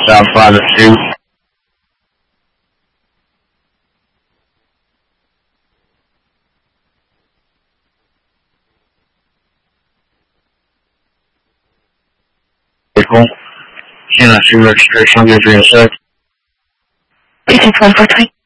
South 5 2. Vehicle. Channel 2 registration, I'll give you a sec. 26143.